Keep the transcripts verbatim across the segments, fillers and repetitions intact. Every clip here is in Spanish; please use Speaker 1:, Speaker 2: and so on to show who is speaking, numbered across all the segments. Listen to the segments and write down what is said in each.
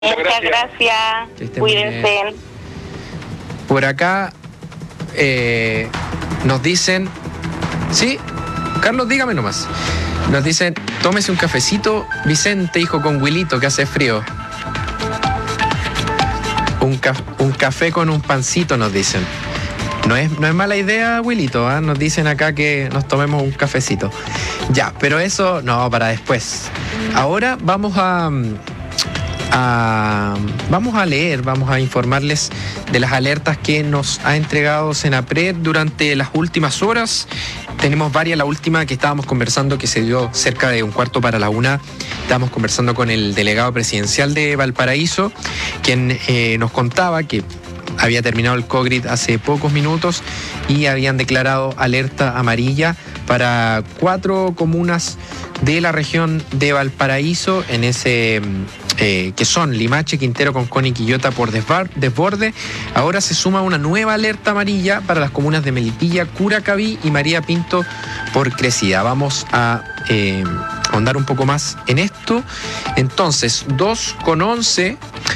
Speaker 1: Muchas gracias. Cuídense.
Speaker 2: Por acá eh, nos dicen, sí, Carlos, dígame nomás. Nos dicen, tómese un cafecito, Vicente, hijo, con Wilito, que hace frío. Un, ca un café con un pancito, nos dicen. No es, no es mala idea, Wilito, ¿eh? Nos dicen acá que nos tomemos un cafecito. Ya, pero eso no, para después. Ahora vamos a... A, vamos a leer, vamos a informarles de las alertas que nos ha entregado Senapred durante las últimas horas. Tenemos varias, la última que estábamos conversando, que se dio cerca de un cuarto para la una. Estábamos conversando con el delegado presidencial de Valparaíso, quien eh, nos contaba que había terminado el COVID hace pocos minutos y habían declarado alerta amarilla para cuatro comunas de la región de Valparaíso, en ese eh, que son Limache, Quintero, Concón y Quillota por desborde. Ahora se suma una nueva alerta amarilla para las comunas de Melipilla, Curacaví y María Pinto por crecida. Vamos a eh, ahondar un poco más en esto. Entonces, dos con once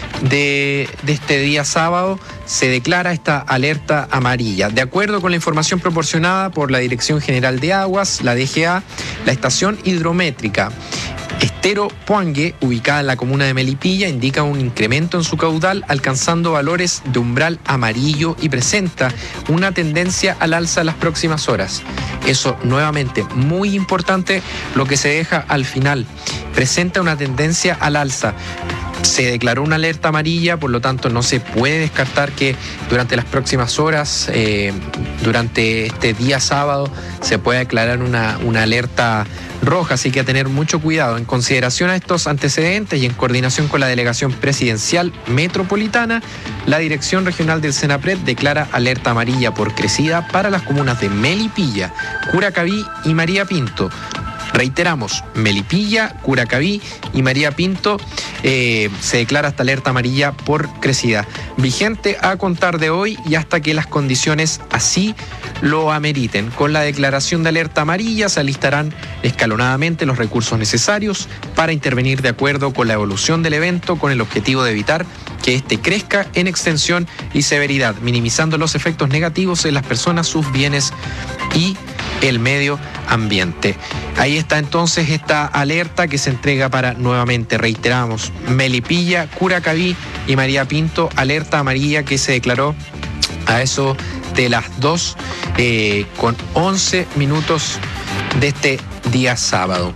Speaker 2: de, de este día sábado se declara esta alerta amarilla. De acuerdo con la información proporcionada por la Dirección General de Aguas, la D G A, la estación hidrométrica Estero Puangue, ubicada en la comuna de Melipilla, indica un incremento en su caudal, alcanzando valores de umbral amarillo y presenta una tendencia al alza en las próximas horas. Eso, nuevamente, muy importante lo que se deja al final. Presenta una tendencia al alza. Se declaró una alerta amarilla, por lo tanto no se puede descartar que durante las próximas horas, eh, durante este día sábado, se pueda declarar una, una alerta roja, así que a tener mucho cuidado. En consideración a estos antecedentes y en coordinación con la Delegación Presidencial Metropolitana, la Dirección Regional del Senapred declara alerta amarilla por crecida para las comunas de Melipilla, Curacaví y María Pinto. Reiteramos, Melipilla, Curacaví y María Pinto eh, se declara esta alerta amarilla por crecida. Vigente a contar de hoy y hasta que las condiciones así lo ameriten. Con la declaración de alerta amarilla se alistarán escalonadamente los recursos necesarios para intervenir de acuerdo con la evolución del evento, con el objetivo de evitar que éste crezca en extensión y severidad, minimizando los efectos negativos en las personas, sus bienes y el medio ambiente. Ahí está entonces esta alerta que se entrega para, nuevamente, reiteramos, Melipilla, Curacaví y María Pinto, alerta amarilla que se declaró a eso de las dos eh, con once minutos de este día sábado.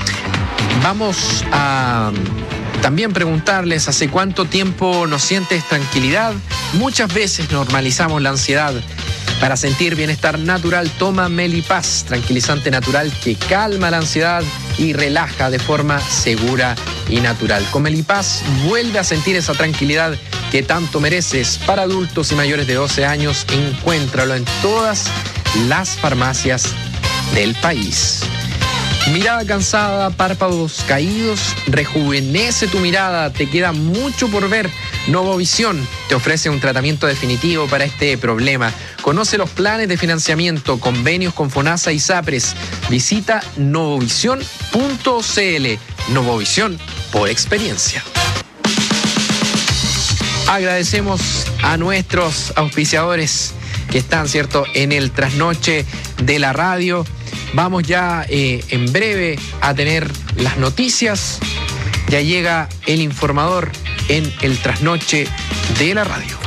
Speaker 2: Vamos a también preguntarles hace cuánto tiempo nos sientes tranquilidad. Muchas veces normalizamos la ansiedad. Para sentir bienestar natural, toma Melipaz, tranquilizante natural que calma la ansiedad y relaja de forma segura y natural. Con Melipaz vuelve a sentir esa tranquilidad que tanto mereces. Para adultos y mayores de doce años, encuéntralo en todas las farmacias del país. Mirada cansada, párpados caídos, rejuvenece tu mirada, te queda mucho por ver. Novovisión te ofrece un tratamiento definitivo para este problema. Conoce los planes de financiamiento, convenios con FONASA y SAPRES. Visita novovisión punto cl. Novovisión por experiencia. Agradecemos a nuestros auspiciadores que están, ¿cierto?, en el trasnoche de la radio. Vamos ya eh, en breve a tener las noticias. Ya llega el informador en el trasnoche de la radio.